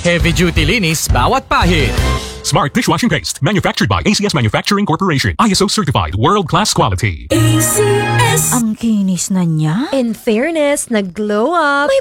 Heavy duty linis bawat pahid. Smart dishwashing paste, manufactured by ACS Manufacturing Corporation. ISO certified, world-class quality. ACS. Ang kinis na niya. In fairness, nag-glow up.